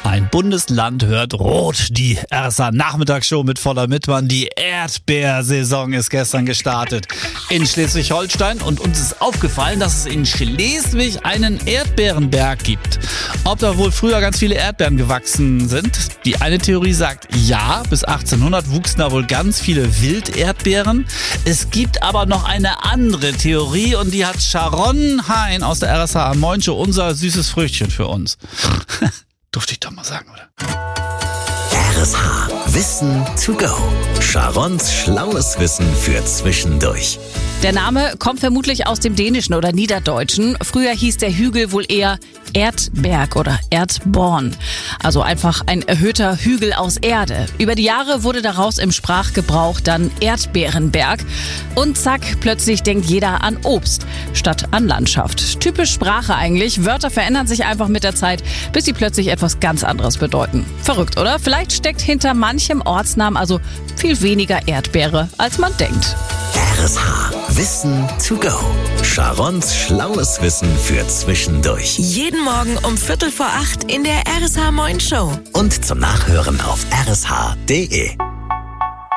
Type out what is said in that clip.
Ein Bundesland hört rot. Die RSA-Nachmittagsshow mit Voller Mittmann. Die Erdbeersaison ist gestern gestartet in Schleswig-Holstein. Und uns ist aufgefallen, dass es in Schleswig einen Erdbeerenberg gibt. Ob da wohl früher ganz viele Erdbeeren gewachsen sind? Die eine Theorie sagt ja, bis 1800 wuchsen da wohl ganz viele Wilderdbeeren. Es gibt aber noch eine andere Theorie und die hat Sharon Hein aus der RSA Moin Show, unser süßes Früchtchen für uns. Durfte ich doch mal sagen, oder? RSH Wissen to go. Sharons schlaues Wissen für zwischendurch. Der Name kommt vermutlich aus dem Dänischen oder Niederdeutschen. Früher hieß der Hügel wohl eher Erdberg oder Erdborn. Also einfach ein erhöhter Hügel aus Erde. Über die Jahre wurde daraus im Sprachgebrauch dann Erdbeerenberg. Und zack, plötzlich denkt jeder an Obst statt an Landschaft. Typisch Sprache eigentlich. Wörter verändern sich einfach mit der Zeit, bis sie plötzlich etwas ganz anderes bedeuten. Verrückt, oder? Vielleicht steckt hinter manchem Ortsnamen also viel weniger Erdbeere, als man denkt. RSH Wissen to go. Sharons schlaues Wissen für zwischendurch. Jeden Morgen um 7:45 in der RSH Moin Show. Und zum Nachhören auf rsh.de.